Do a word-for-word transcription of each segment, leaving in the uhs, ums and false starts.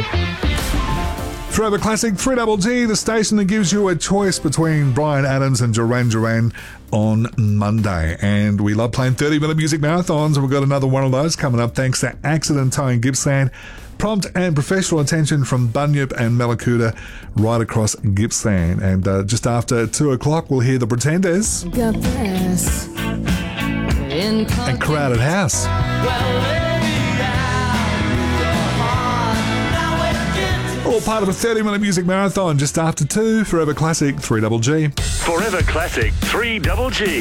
Forever Classic, three Double G, the station that gives you a choice between Bryan Adams and Duran Duran on Monday. And we love playing thirty-minute music marathons, and we've got another one of those coming up thanks to Accident Towing Gippsland. Prompt and professional attention from Bunyip and Mallacoota right across Gippsland. And uh, just after two o'clock, we'll hear the Pretenders and Crowded House. All part of a thirty-minute music marathon just after two. Forever Classic, three Double G. Forever Classic, three Double G.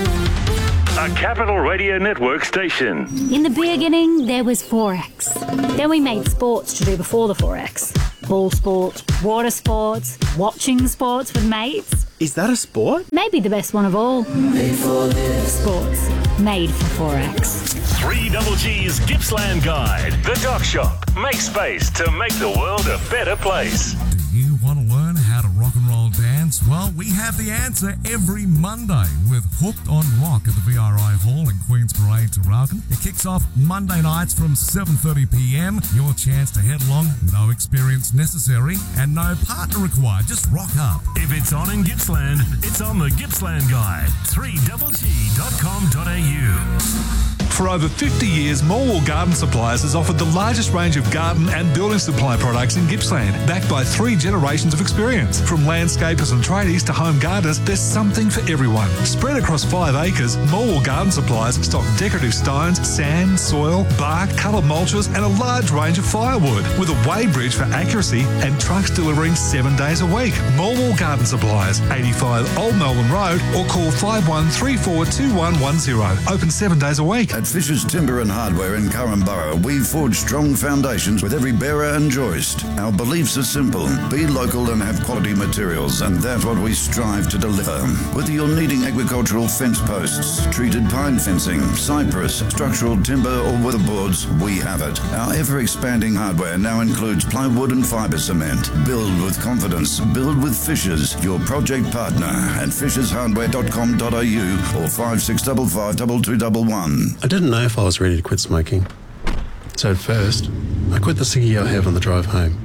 A Capital Radio Network station. In the beginning, there was Forex. Then we made sports to do before the Forex. Ball sports, water sports, watching sports with mates. Is that a sport? Maybe the best one of all. Made for this. Sports. Made for Forex. three Double G's Gippsland Guide. The Dock Shop. Make space to make the world a better place. Do you want to learn how to rock and roll dance? Well, we have the answer every Monday with Hooked on Rock at the V R I Hall in Queen's Parade, Traralgon. It kicks off Monday nights from seven thirty p m. Your chance to head along, no experience necessary and no partner required. Just rock up. If it's on in Gippsland, it's on the Gippsland Guide. three double g dot com dot a u. For over fifty years, Morwell Garden Supplies has offered the largest range of garden and building supply products in Gippsland, backed by three generations of experience. From landscapers and tradies to home gardeners, there's something for everyone. Spread across five acres, Morwell Garden Supplies stock decorative stones, sand, soil, bark, coloured mulches and a large range of firewood, with a weigh bridge for accuracy and trucks delivering seven days a week. Morwell Garden Supplies, eighty-five Old Melbourne Road, or call five one three four two one one zero. Open seven days a week. At Fisher's Timber and Hardware in Currumborough, we forge strong foundations with every bearer and joist. Our beliefs are simple. Be local and have quality materials, and that's what we strive to deliver. Whether you're needing agricultural fence posts, treated pine fencing, cypress, structural timber or weatherboards, we have it. Our ever-expanding hardware now includes plywood and fibre cement. Build with confidence. Build with Fishers, your project partner at fishers hardware dot com dot a u or five six five five two two one one. I didn't know if I was ready to quit smoking. So at first, I quit the ciggy I have on the drive home.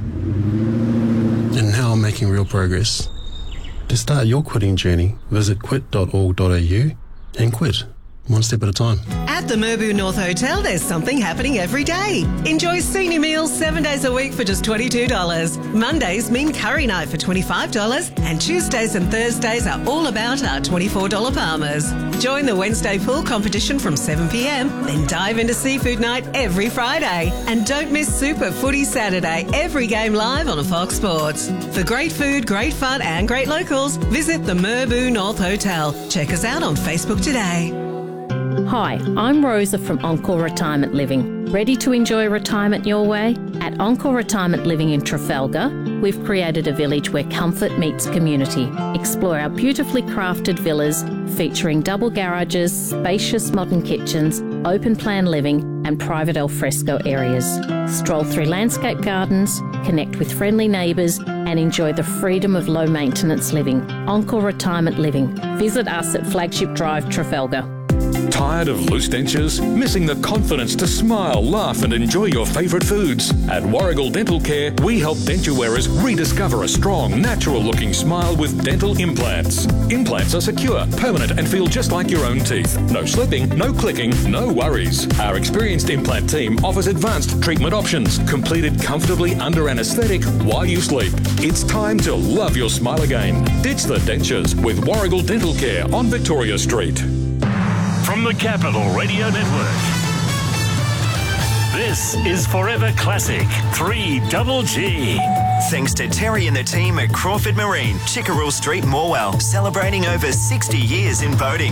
And now I'm making real progress. To start your quitting journey, visit quit dot org dot a u and quit, one step at a time. At the Merbau North Hotel, there's something happening every day. Enjoy senior meals seven days a week for just twenty-two dollars. Mondays mean curry night for twenty-five dollars, and Tuesdays and Thursdays are all about our twenty-four dollars Palmers. Join the Wednesday pool competition from seven p m, then dive into seafood night every Friday. And don't miss Super Footy Saturday, every game live on Fox Sports. For great food, great fun and great locals, visit the Merbau North Hotel. Check us out on Facebook today. Hi, I'm Rosa from Encore Retirement Living. Ready to enjoy retirement your way? At Encore Retirement Living in Trafalgar, we've created a village where comfort meets community. Explore our beautifully crafted villas featuring double garages, spacious modern kitchens, open plan living and private alfresco areas. Stroll through landscape gardens, connect with friendly neighbours and enjoy the freedom of low maintenance living. Encore Retirement Living. Visit us at Flagship Drive, Trafalgar. Tired of loose dentures? Missing the confidence to smile, laugh and enjoy your favourite foods? At Warrigal Dental Care, we help denture wearers rediscover a strong, natural-looking smile with dental implants. Implants are secure, permanent and feel just like your own teeth. No slipping, no clicking, no worries. Our experienced implant team offers advanced treatment options, completed comfortably under anaesthetic while you sleep. It's time to love your smile again. Ditch the dentures with Warrigal Dental Care on Victoria Street. From the Capital Radio Network, this is Forever Classic, three double G. Thanks to Terry and the team at Crawford Marine, Chickerell Street, Morwell, celebrating over sixty years in boating.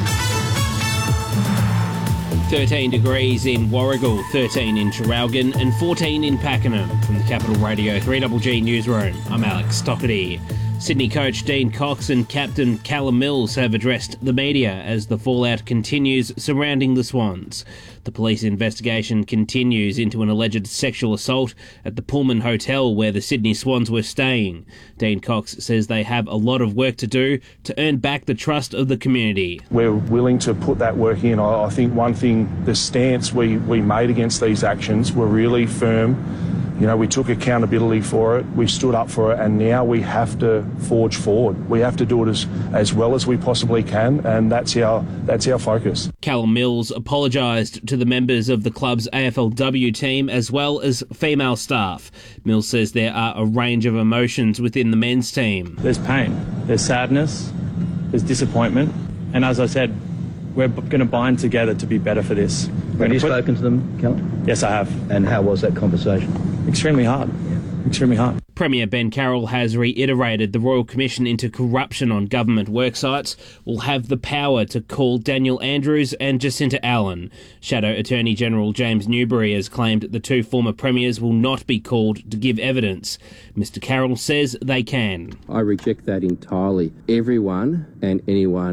thirteen degrees in Warrigal, thirteen in Traralgon and fourteen in Pakenham. From the Capital Radio three double G Newsroom, I'm Alex Doherty. Sydney coach Dean Cox and captain Callum Mills have addressed the media as the fallout continues surrounding the Swans. The police investigation continues into an alleged sexual assault at the Pullman Hotel where the Sydney Swans were staying. Dean Cox says they have a lot of work to do to earn back the trust of the community. We're willing to put that work in. I think one thing, the stance we, we made against these actions were really firm You know, we took accountability for it, we stood up for it, and now we have to forge forward. We have to do it as, as well as we possibly can, and that's our, that's our focus. Callum Mills apologised to the members of the club's A F L W team as well as female staff. Mills says there are a range of emotions within the men's team. There's pain, there's sadness, there's disappointment, and as I said, we're going to bind together to be better for this. Have you spoken to them, Callum? Yes, I have. And how was that conversation? Extremely hard. Yeah. Extremely hard. Premier Ben Carroll has reiterated the Royal Commission into Corruption on Government Worksites will have the power to call Daniel Andrews and Jacinta Allen. Shadow Attorney General James Newbury has claimed the two former premiers will not be called to give evidence. Mister Carroll says they can. I reject that entirely. Everyone and anyone